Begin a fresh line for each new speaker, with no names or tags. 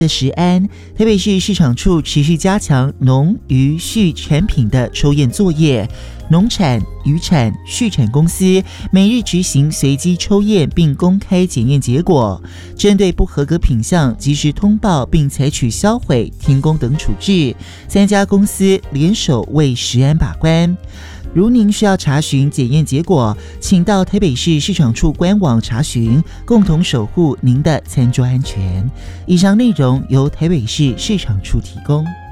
的食安，台北市市场处持续加强农渔畜产品的抽验作业，农产、渔产、畜产公司每日执行随机抽验并公开检验结果，针对不合格品项及时通报并采取销毁、停工等处置。3家公司联手为食安把关。如您需要查询检验结果，请到台北市市场处官网查询，共同守护您的餐桌安全。以上内容由台北市市场处提供。